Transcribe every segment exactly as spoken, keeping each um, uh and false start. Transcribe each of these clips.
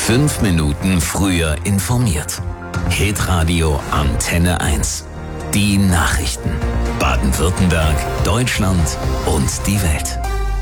Fünf Minuten früher informiert. Hitradio Antenne eins. Die Nachrichten. Baden-Württemberg, Deutschland und die Welt.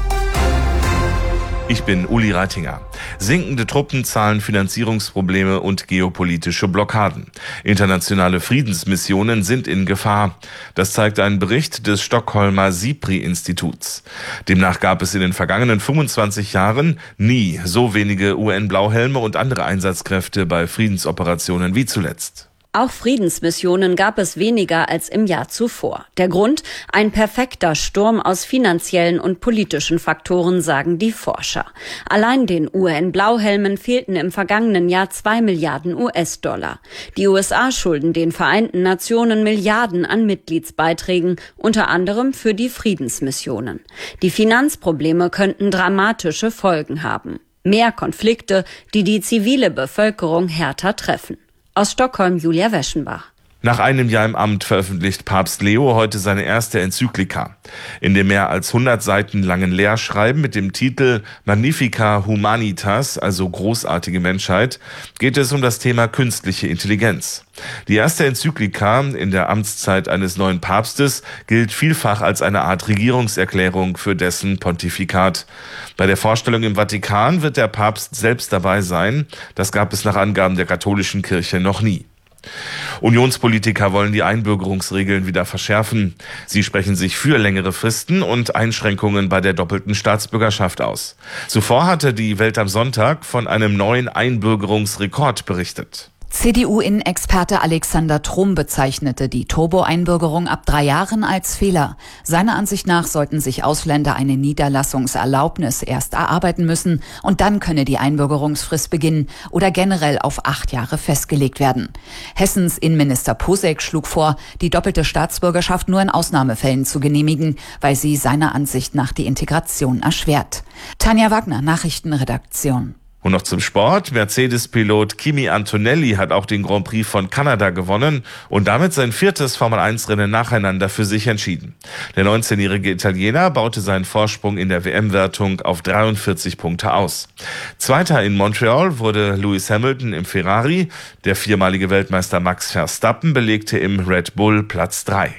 Ich bin Uli Reitinger. Sinkende Truppenzahlen, Finanzierungsprobleme und geopolitische Blockaden. Internationale Friedensmissionen sind in Gefahr. Das zeigt ein Bericht des Stockholmer SIPRI-Instituts. Demnach gab es in den vergangenen fünfundzwanzig Jahren nie so wenige U N-Blauhelme und andere Einsatzkräfte bei Friedensoperationen wie zuletzt. Auch Friedensmissionen gab es weniger als im Jahr zuvor. Der Grund? Ein perfekter Sturm aus finanziellen und politischen Faktoren, sagen die Forscher. Allein den U N-Blauhelmen fehlten im vergangenen Jahr zwei Milliarden U S-Dollar. Die U S A schulden den Vereinten Nationen Milliarden an Mitgliedsbeiträgen, unter anderem für die Friedensmissionen. Die Finanzprobleme könnten dramatische Folgen haben. Mehr Konflikte, die die zivile Bevölkerung härter treffen. Aus Stockholm, Julia Weschenbach. Nach einem Jahr im Amt veröffentlicht Papst Leo heute seine erste Enzyklika. In dem mehr als hundert Seiten langen Lehrschreiben mit dem Titel Magnifica Humanitas, also großartige Menschheit, geht es um das Thema künstliche Intelligenz. Die erste Enzyklika in der Amtszeit eines neuen Papstes gilt vielfach als eine Art Regierungserklärung für dessen Pontifikat. Bei der Vorstellung im Vatikan wird der Papst selbst dabei sein. Das gab es nach Angaben der katholischen Kirche noch nie. Unionspolitiker wollen die Einbürgerungsregeln wieder verschärfen. Sie sprechen sich für längere Fristen und Einschränkungen bei der doppelten Staatsbürgerschaft aus. Zuvor hatte die Welt am Sonntag von einem neuen Einbürgerungsrekord berichtet. C D U-Innenexperte Alexander Trom bezeichnete die Turbo-Einbürgerung ab drei Jahren als Fehler. Seiner Ansicht nach sollten sich Ausländer eine Niederlassungserlaubnis erst erarbeiten müssen und dann könne die Einbürgerungsfrist beginnen oder generell auf acht Jahre festgelegt werden. Hessens Innenminister Posek schlug vor, die doppelte Staatsbürgerschaft nur in Ausnahmefällen zu genehmigen, weil sie seiner Ansicht nach die Integration erschwert. Tanja Wagner, Nachrichtenredaktion. Und noch zum Sport. Mercedes-Pilot Kimi Antonelli hat auch den Grand Prix von Kanada gewonnen und damit sein viertes Formel eins Rennen nacheinander für sich entschieden. Der neunzehnjährige Italiener baute seinen Vorsprung in der W M-Wertung auf dreiundvierzig Punkte aus. Zweiter in Montreal wurde Lewis Hamilton im Ferrari. Der viermalige Weltmeister Max Verstappen belegte im Red Bull Platz drei.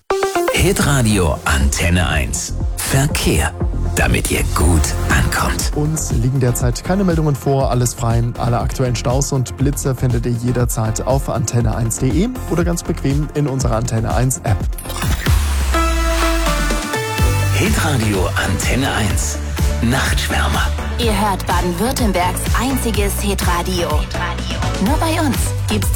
Hitradio Antenne eins. Verkehr. Damit ihr gut ankommt. Uns liegen derzeit keine Meldungen vor, alles frei. Alle aktuellen Staus und Blitze findet ihr jederzeit auf antenne eins punkt de oder ganz bequem in unserer Antenne eins App. Hitradio Antenne eins. Nachtschwärmer. Ihr hört Baden-Württembergs einziges Hitradio. Nur bei uns gibt's